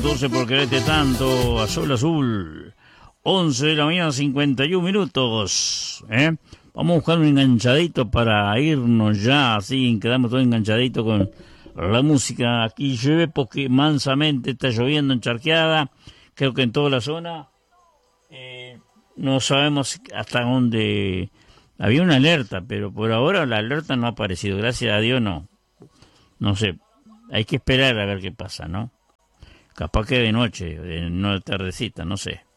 12 por quererte tanto, Azul Azul. 11 de la mañana, 51 minutos. Vamos a buscar un enganchadito para irnos ya, así quedamos todos enganchaditos con la música. Aquí llueve porque mansamente está lloviendo encharqueada, creo que en toda la zona. No sabemos hasta dónde. Había una alerta, pero por ahora la alerta no ha aparecido, gracias a Dios no. No sé, hay que esperar a ver qué pasa, ¿no? Capaz que de noche, no de tardecita, no sé.